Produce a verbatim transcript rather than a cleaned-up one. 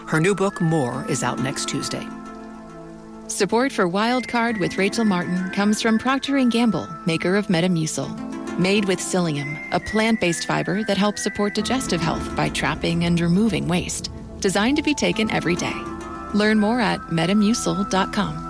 Her new book, More, is out next Tuesday. Support for Wild Card with Rachel Martin comes from Procter and Gamble, maker of Metamucil. Made with psyllium, a plant-based fiber that helps support digestive health by trapping and removing waste. Designed to be taken every day. Learn more at metamucil dot com.